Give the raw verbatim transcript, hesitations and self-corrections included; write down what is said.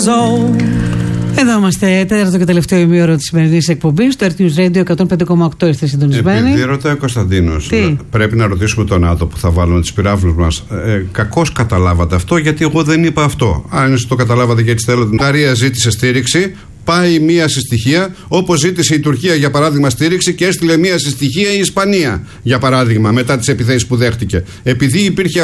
Εδώ είμαστε, τέταρτο και τελευταίο ημίωρο της σημερινής εκπομπής, το Earth News Radio εκατόν πέντε κόμμα οκτώ. Είστε συντονισμένοι. Επειδή ρωτάει ο Κωνσταντίνος, πρέπει να ρωτήσουμε τον ΝΑΤΟ που θα βάλουμε τις πυράβλους μας. Ε, κακώς καταλάβατε αυτό, γιατί εγώ δεν είπα αυτό. Αν το καταλάβατε και έτσι θέλετε. Η Ουγγαρία ζήτησε στήριξη. Πάει μία συστοιχεία, όπως ζήτησε η Τουρκία για παράδειγμα στήριξη και έστειλε μία συστοιχεία η Ισπανία για παράδειγμα μετά τις επιθέσεις που δέχτηκε. Επειδή υπήρχε